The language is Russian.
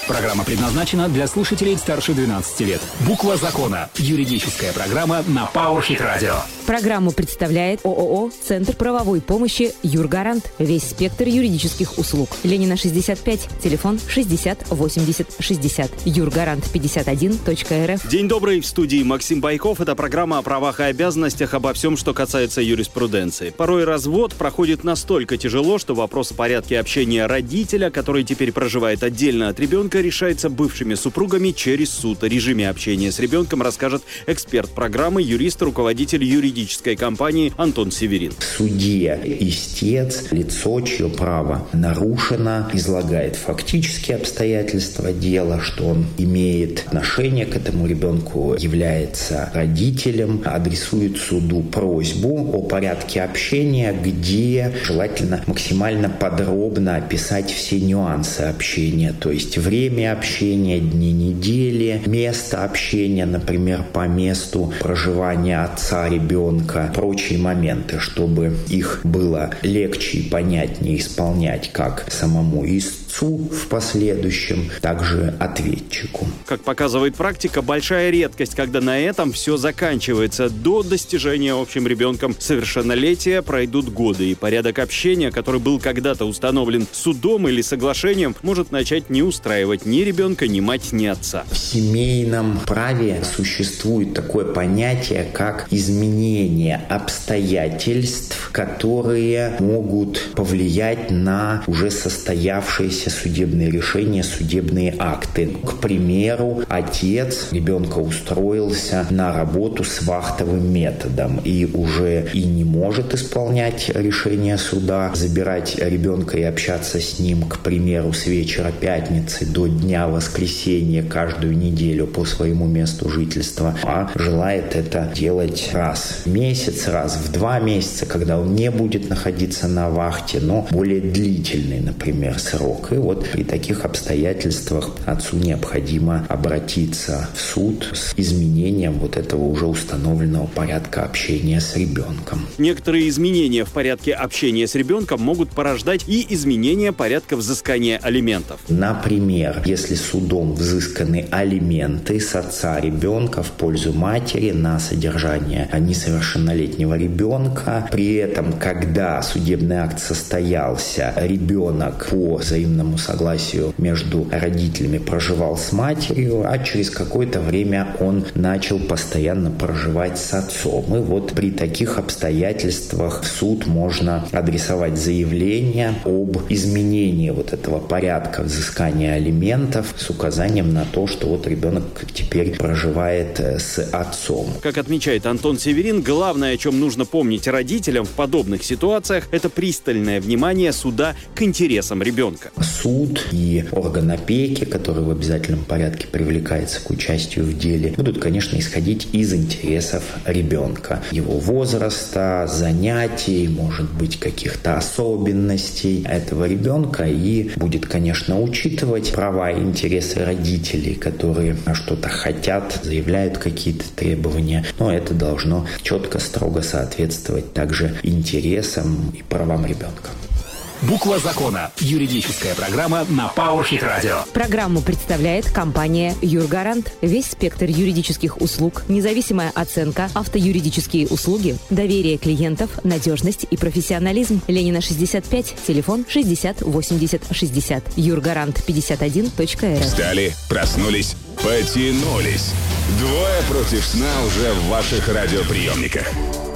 Программа предназначена для слушателей старше 12 лет. Буква закона. Юридическая программа на Powerhit Radio. Программу представляет ООО «Центр правовой помощи Юргарант». Весь спектр юридических услуг. Ленина, 65. Телефон 60 80 60. Юргарант51.рф. День добрый. В студии Максим Байков. Это программа о правах и обязанностях, обо всем, что касается юриспруденции. Порой развод проходит настолько тяжело, что вопрос о порядке общения родителя, который теперь проживает отдельно от ребенка, решается бывшими супругами через суд. О режиме общения с ребенком расскажет эксперт программы, юрист, руководитель юридической компании Антон Северин. Судья, истец, лицо, чье право нарушено, излагает фактические обстоятельства дела, что он имеет отношение к этому ребенку, является родителем, адресует суду просьбу о порядке общения, где желательно максимально подробно описать все нюансы общения, то есть время общения, дни недели, место общения, например, по месту проживания отца ребенка, прочие моменты, чтобы их было легче и понятнее исполнять как самому истцу в последующем, также ответчику. Как показывает практика, большая редкость, когда на этом все заканчивается. До достижения общим ребенком совершеннолетия пройдут годы, и порядок общения, который был когда-то установлен судом или соглашением, может начать не устраивать ни ребенка, ни мать, ни отца. В семейном праве существует такое понятие, как изменение обстоятельств, которые могут повлиять на уже состоявшиеся судебные решения, судебные акты. К примеру, отец ребенка устроился на работу с вахтовым методом и уже и не может исполнять решение суда, забирать ребенка и общаться с ним, к примеру, с вечера пятницы до дня воскресенья каждую неделю по своему месту жительства, а желает это делать раз в месяц, раз в 2 месяца, когда он не будет находиться на вахте, но более длительный, например, срок. И вот при таких обстоятельствах отцу необходимо обратиться в суд с изменением вот этого уже установленного порядка общения с ребенком. Некоторые изменения в порядке общения с ребенком могут порождать и изменения порядка взыскания алиментов. Например, если судом взысканы алименты с отца ребенка в пользу матери на содержание несовершеннолетнего ребенка, при этом, когда судебный акт состоялся, ребенок по взаимному согласию между родителями проживал с матерью, а через какое-то время он начал постоянно проживать с отцом. И вот при таких обстоятельствах в суд можно адресовать заявление об изменении вот этого порядка взыскания алиментов с указанием на то, что вот ребенок теперь проживает с отцом. Как отмечает Антон Северин, главное, о чем нужно помнить родителям в подобных ситуациях, это пристальное внимание суда к интересам ребенка. Суд и орган опеки, который в обязательном порядке привлекается к участию в деле, будут, конечно, исходить из интересов ребенка, его возраста, занятий, может быть, каких-то особенностей этого ребенка, и будет, конечно, учитывать права и интересы родителей, которые что-то хотят, заявляют какие-то требования, но это должно четко, строго соответствовать также интересам и правам ребенка. Буква закона. Юридическая программа на Powerhit Radio. Программу представляет компания Юргарант. Весь спектр юридических услуг, независимая оценка, автоюридические услуги, доверие клиентов, надежность и профессионализм. Ленина, 65. Телефон 60 80 60. Юргарант51.рф. Встали, проснулись, потянулись. Двое против сна уже в ваших радиоприемниках.